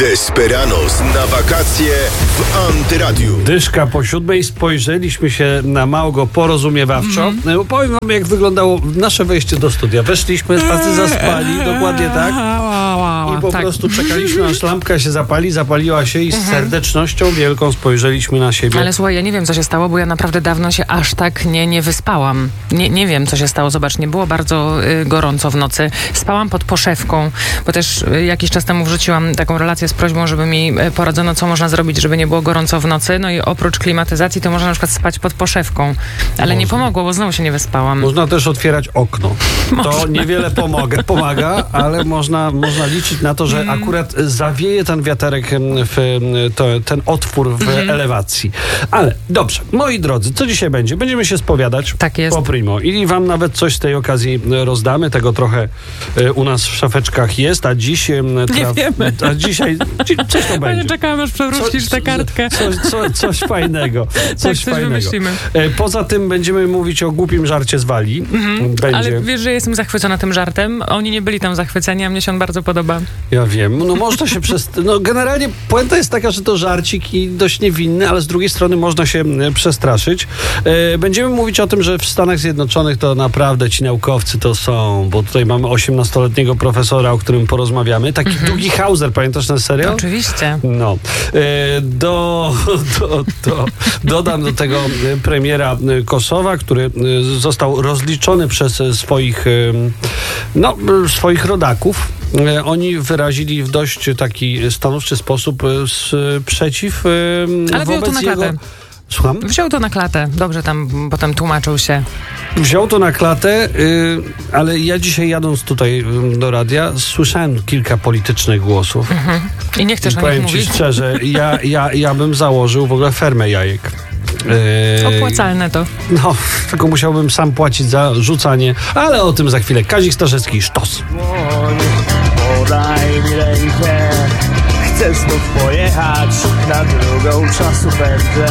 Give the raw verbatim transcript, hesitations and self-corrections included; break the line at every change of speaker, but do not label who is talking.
Desperados na wakacje w Antyradiu.
Dyszka po siódmej, spojrzeliśmy się na Małgo porozumiewawczo. Mm. Powiem wam, jak wyglądało nasze wejście do studia. Weszliśmy, tacy zaspali, dokładnie tak. I po
tak.
prostu czekaliśmy, aż lampka się zapali, zapaliła się i z serdecznością wielką spojrzeliśmy na siebie.
Ale słuchaj, ja nie wiem, co się stało, bo ja naprawdę dawno się aż tak nie, nie wyspałam. Nie, nie wiem, co się stało. Zobacz, nie było bardzo y, gorąco w nocy. Spałam pod poszewką, bo też y, jakiś czas temu wrzuciłam taką relację z prośbą, żeby mi y, poradzono, co można zrobić, żeby nie było gorąco w nocy. No i oprócz klimatyzacji, to można na przykład spać pod poszewką. Ale
Można.
nie pomogło, bo znowu się nie wyspałam.
Można też otwierać okno. To
Można.
niewiele pomaga, pomaga, ale można, można liczyć na to, że akurat zawieje ten wiaterek w to, ten otwór w
Mhm.
elewacji. Ale dobrze, moi drodzy, co dzisiaj będzie? Będziemy się spowiadać
Tak jest.
po primo i wam nawet coś z tej okazji rozdamy. Tego trochę e, u nas w szafeczkach jest, a dziś e, traf,
wiemy.
a dzisiaj dzi, coś to
Ja nie
będzie.
czekałam, aż przewrócisz tę kartkę.
Co, co, coś fajnego. Coś,
coś
fajnego.
wymyślimy.
E, Poza tym będziemy mówić o głupim żarcie z Walii. Będzie.
Ale wiesz, że jestem zachwycona tym żartem. Oni nie byli tam zachwyceni, a mnie się on bardzo podoba.
Ja wiem, no można się przez... No generalnie puenta jest taka, że to żarcik i dość niewinny, ale z drugiej strony można się e, przestraszyć. E, będziemy mówić o tym, że w Stanach Zjednoczonych to naprawdę ci naukowcy to są, bo tutaj mamy osiemnastoletniego profesora, o którym porozmawiamy. Taki Doogie Howser, pamiętasz ten serial?
Oczywiście.
No. E, do, do, do, dodam do tego e, premiera e, Kosowa, który e, został rozliczony przez e, swoich, e, no, e, swoich rodaków. E, Oni wyrazili w dość taki stanowczy sposób e, sprzeciw e,
Ale wziął to
wobec
na
jego...
klatę.
Słucham?
Wziął to na klatę. Dobrze tam potem tłumaczył się.
Wziął to na klatę, y, ale ja dzisiaj jadąc tutaj y, do radia słyszałem kilka politycznych głosów.
Mhm. I nie chcesz
I
o nich
powiem ci
mówić?
szczerze, ja, ja, ja bym założył w ogóle fermę jajek. Y,
Opłacalne to.
No, tylko musiałbym sam płacić za rzucanie, ale o tym za chwilę. Kazik Staszewski, sztos.
Podaj mi rękę, chcę znów pojechać na drugą czasówkę.